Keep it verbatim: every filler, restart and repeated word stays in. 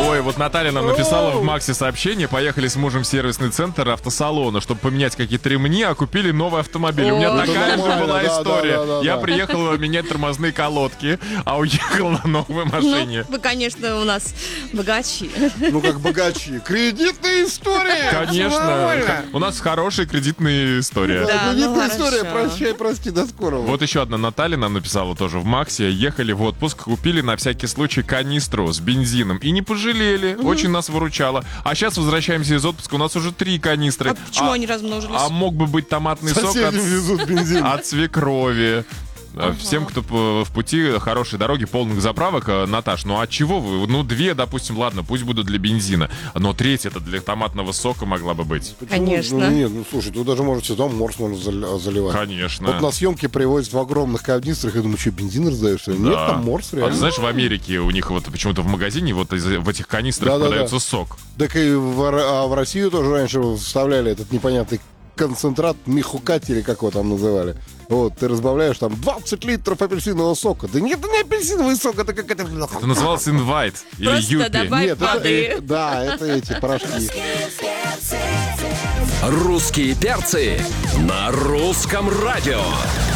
Ой, вот Наталья нам написала в Максе сообщение. Поехали с мужем в сервисный центр автосалона, чтобы поменять какие-то ремни, а купили новый автомобиль. У меня О, такая же нормально, была да, история. да, да, да, Я да. приехал менять тормозные колодки, а уехал на новой машине. Вы, конечно, у нас богачи. Ну, как богачи. Кредитная история. Конечно. Нормально. У нас хорошая кредитная история. Да, ну Кредитная хорошо. история. Прощай, прости, до скорого. Вот еще одна Наталья нам написала тоже в Максе. Ехали в отпуск, купили на всякий случай канистру с бензином. И не пожалели. Очень нас выручало. А сейчас возвращаемся из отпуска. У нас уже три канистры. А почему они размножились? А мог бы быть томатный сок Соседи от, везут бензин. от свекрови. Ага. Всем, кто в пути, хорошей дороги, полных заправок. Наташ, ну а чего вы? Ну, две, допустим, ладно, пусть будут для бензина. Но третья это для томатного сока могла бы быть. Почему? Конечно. Ну, нет, ну слушай, тут даже можете там морс можно зал- заливать. Конечно. Вот на съемки привозят в огромных канистрах. Я думаю, что, бензин раздаешь? Что ли? Да. Нет, там морс А реально. ты знаешь, в Америке у них вот почему-то в магазине вот из- в этих канистрах Да-да-да. продается сок. Так и в, Р- а в Россию тоже раньше вставляли этот непонятный концентрат михукати, или как его там называли. Вот, ты разбавляешь там двадцать литров апельсинового сока. Да нет, это не апельсиновый сок, это как это... Это называлось инвайт или Просто юпи. добавь Нет, это, воды. э, да, это эти порошки. Русские перцы на русском радио.